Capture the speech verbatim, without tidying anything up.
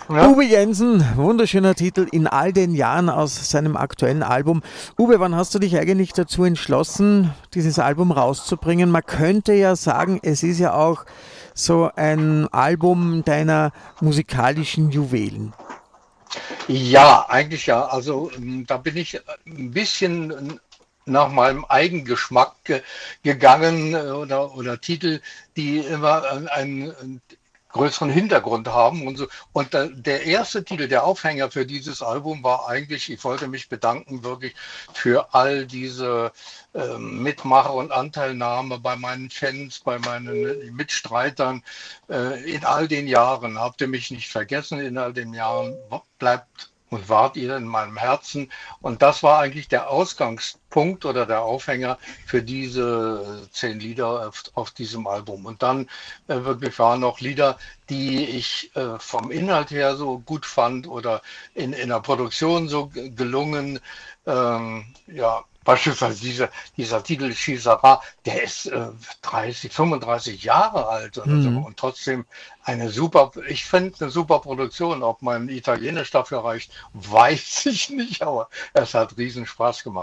Ja. Uwe Jensen, wunderschöner Titel in all den Jahren aus seinem aktuellen Album. Uwe, wann hast du dich eigentlich dazu entschlossen, dieses Album rauszubringen? Man könnte ja sagen, es ist ja auch so ein Album deiner musikalischen Juwelen. Ja, eigentlich ja. Also ähm, da bin ich ein bisschen nach meinem Eigengeschmack ge gegangen äh, oder, oder Titel, die immer einen, einen größeren Hintergrund haben und so. Und da, der erste Titel, der Aufhänger für dieses Album war eigentlich, ich wollte mich bedanken wirklich für all diese ähm, Mitmacher und Anteilnahme bei meinen Fans, bei meinen Mitstreitern äh, in all den Jahren. Habt ihr mich nicht vergessen, in all den Jahren bleibt und wart ihr in meinem Herzen. Und das war eigentlich der Ausgangspunkt oder der Aufhänger für diese zehn Lieder auf, auf diesem Album. Und dann äh, wirklich waren noch Lieder, die ich äh, vom Inhalt her so gut fand oder in, in der Produktion so gelungen. Ähm, ja, beispielsweise dieser, dieser Titel Chisara, der ist äh, dreißig, fünfunddreißig Jahre alt oder so Hm. und trotzdem eine super, ich finde eine super Produktion. Ob mein Italienisch dafür reicht, weiß ich nicht, aber es hat riesen Spaß gemacht.